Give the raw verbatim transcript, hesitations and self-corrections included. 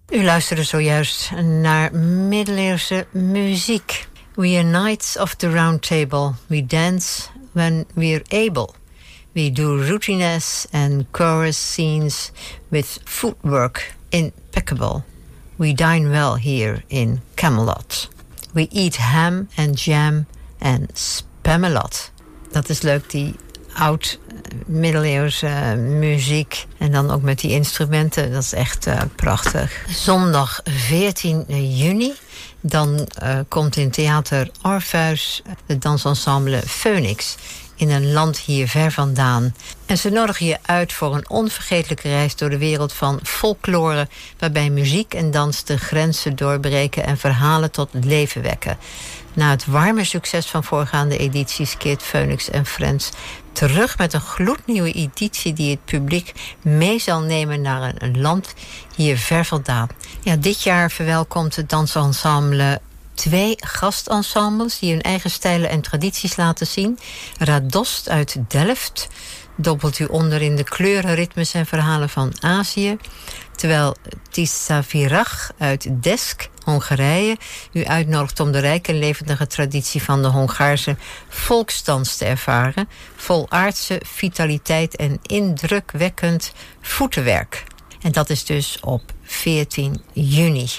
U luisterde zojuist naar middeleeuwse muziek. We are knights of the round table. We dance when we're able. We do routines and chorus scenes with footwork impeccable. We dine well here in Camelot. We eat ham and jam and spamalot. Dat is leuk, die oud middeleeuwse muziek. En dan ook met die instrumenten. Dat is echt uh, prachtig. Zondag veertien juni. Dan uh, komt in Theater Orpheus het dansensemble Phoenix. In een land hier ver vandaan. En ze nodigen je uit voor een onvergetelijke reis door de wereld van folklore, waarbij muziek en dans de grenzen doorbreken en verhalen tot leven wekken. Na het warme succes van voorgaande edities keert Phoenix en Friends terug met een gloednieuwe editie die het publiek mee zal nemen naar een, een land hier ver vandaan. Ja, dit jaar verwelkomt het dansensemble twee gastensembles die hun eigen stijlen en tradities laten zien. Radost uit Delft dobbelt u onder in de kleuren, ritmes en verhalen van Azië. Terwijl Tiszavirach uit Desk, Hongarije, u uitnodigt om de rijke en levendige traditie van de Hongaarse volksdans te ervaren. Vol aardse vitaliteit en indrukwekkend voetenwerk. En dat is dus op veertien juni.